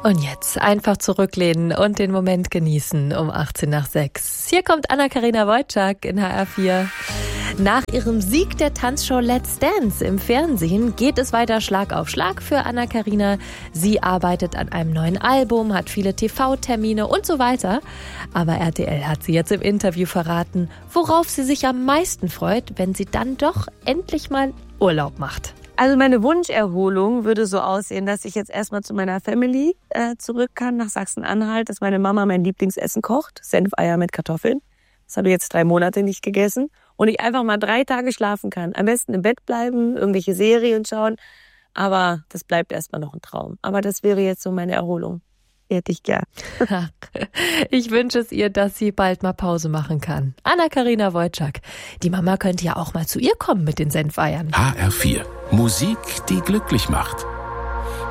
Und jetzt einfach zurücklehnen und den Moment genießen um 18:06. Hier kommt Anna-Karina Wojcik in HR4. Nach ihrem Sieg der Tanzshow Let's Dance im Fernsehen geht es weiter Schlag auf Schlag für Anna-Karina. Sie arbeitet an einem neuen Album, hat viele TV-Termine und so weiter. Aber RTL hat sie jetzt im Interview verraten, worauf sie sich am meisten freut, wenn sie dann doch endlich mal Urlaub macht. Also meine Wunscherholung würde so aussehen, dass ich jetzt erstmal zu meiner Family zurück kann, nach Sachsen-Anhalt, dass meine Mama mein Lieblingsessen kocht, Senfeier mit Kartoffeln. Das habe ich jetzt 3 Monate nicht gegessen. Und ich einfach mal 3 Tage schlafen kann. Am besten im Bett bleiben, irgendwelche Serien schauen. Aber das bleibt erstmal noch ein Traum. Aber das wäre jetzt so meine Erholung. Hätte ich gern. Ich wünsche es ihr, dass sie bald mal Pause machen kann. Anna-Karina Wojcik. Die Mama könnte ja auch mal zu ihr kommen mit den Senfeiern. HR4. Musik, die glücklich macht.